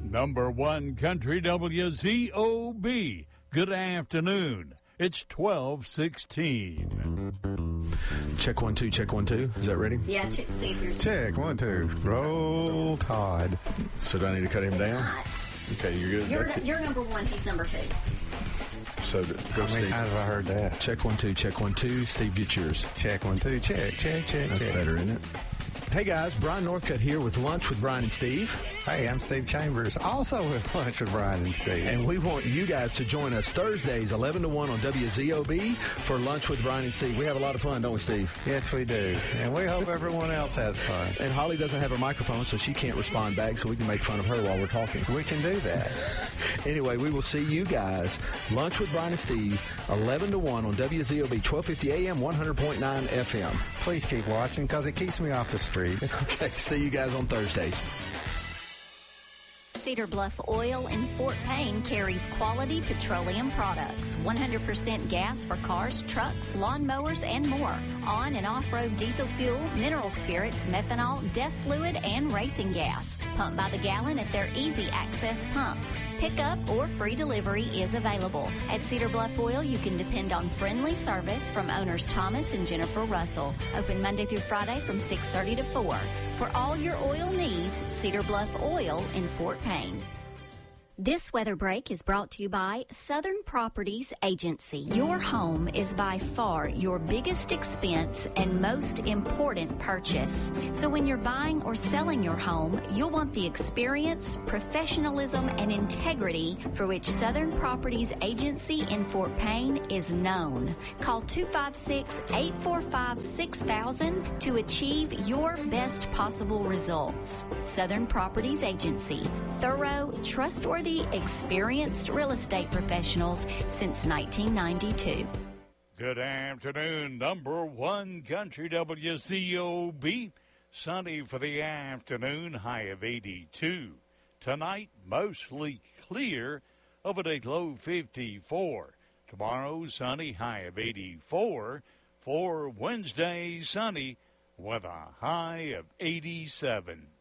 Number one Country WZOB. Good afternoon. It's 12:16. Check 1 2, check 1 2. Is that ready? Yeah, check to see if you're... Check 1 2. Roll Tide. So do I need to cut him down? Not. Okay, you're good. You're number one, he's number two. So go, How many Steve. times have I heard that? Check 1 2, check 1 2. Steve, get yours. Check 1 2. Check. That's better, isn't it? Hey guys, Brian Northcutt here with Lunch with Brian and Steve. Hey, I'm Steve Chambers, also with Lunch with Brian and Steve. And we want you guys to join us Thursdays, 11 to 1 on WZOB for Lunch with Brian and Steve. We have a lot of fun, don't we, Steve? Yes, we do. And we hope everyone else has fun. And Holly doesn't have her microphone, so she can't respond back, so we can make fun of her while we're talking. We can do that. Anyway, we will see you guys Lunch with Brian and Steve, 11 to 1 on WZOB, 1250 AM, 100.9 FM. Please keep watching because it keeps me off the street. Okay, see you guys on Thursdays. Cedar Bluff Oil in Fort Payne carries quality petroleum products, 100% gas for cars, trucks, lawnmowers, and more. On and off-road diesel fuel, mineral spirits, methanol, DEF fluid, and racing gas. Pumped by the gallon at their easy access pumps. Pickup or free delivery is available. At Cedar Bluff Oil, you can depend on friendly service from owners Thomas and Jennifer Russell. Open Monday through Friday from 6:30 to 4. For all your oil needs, Cedar Bluff Oil in Fort Payne. This weather break is brought to you by Southern Properties Agency. Your home is by far your biggest expense and most important purchase. So when you're buying or selling your home, you'll want the experience, professionalism, and integrity for which Southern Properties Agency in Fort Payne is known. Call 256-845-6000 to achieve your best possible results. Southern Properties Agency. Thorough, trustworthy, experienced real estate professionals since 1992. Good afternoon. Number one Country WZOB. Sunny for the afternoon, high of 82. Tonight, mostly clear, overnight low 54. Tomorrow, sunny, high of 84. For Wednesday, sunny with a high of 87.